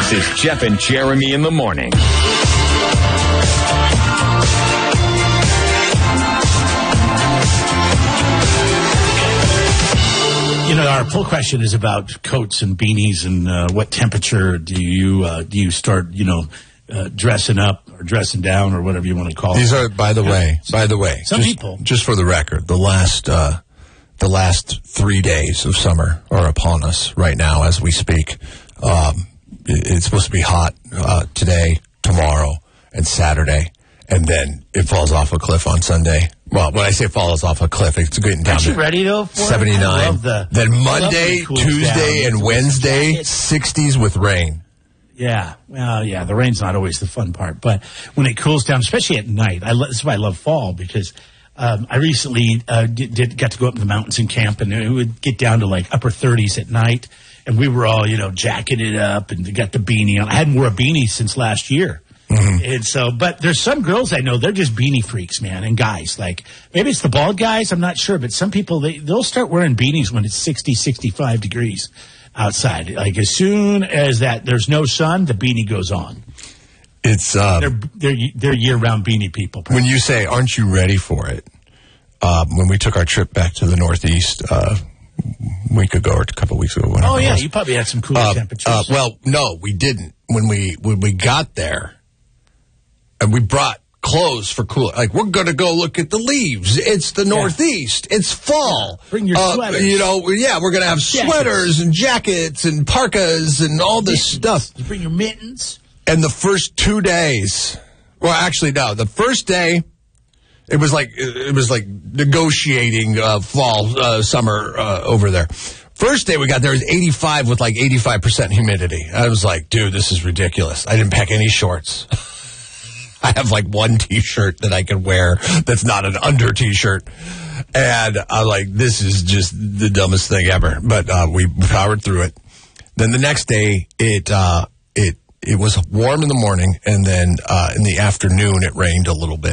This is Jeff and Jeremy in the morning. You know, our poll question is about coats and beanies and what temperature do you start, dressing up or dressing down or whatever you want to call it. These are, by the way, some people. Just for the record, the last 3 days of summer are upon us right now as we speak. It's supposed to be hot today, tomorrow, and Saturday, and then it falls off a cliff on Sunday. Well, when I say falls off a cliff, it's getting down to ready though? 79. Then Monday, Tuesday, and Wednesday, 60s with rain. Yeah, well, yeah, the rain's not always the fun part, but when it cools down, especially at night, this is why I love fall, because I recently got to go up in the mountains and camp, and it would get down to like upper 30s at night, and we were all, jacketed up and got the beanie on. I hadn't worn a beanie since last year. Mm-hmm. And so, but there's some girls I know, they're just beanie freaks, man, and guys. Like, maybe it's the bald guys, I'm not sure, but some people, they'll start wearing beanies when it's 60, 65 degrees outside. Like, as soon as there's no sun, the beanie goes on. It's they're year-round beanie people. When you say, aren't you ready for it? When we took our trip back to the Northeast a week ago or a couple of weeks ago. Oh, yeah, you probably had some cooler temperatures. Well, no, we didn't. When we got there, and we brought clothes for cooler. Like, we're going to go look at the leaves. It's the Northeast. It's fall. Yeah. Bring your sweaters. We're going to have sweaters and jackets and parkas and all this stuff. You bring your mittens. And the first 2 days, well, actually, no. The first day, it was like negotiating fall, summer over there. First day we got there was 85 with like 85% humidity. I was like, dude, this is ridiculous. I didn't pack any shorts. I have like one T-shirt that I can wear that's not an under T-shirt. And I'm like, this is just the dumbest thing ever. But we powered through it. Then the next day, it was warm in the morning, and then in the afternoon it rained a little bit.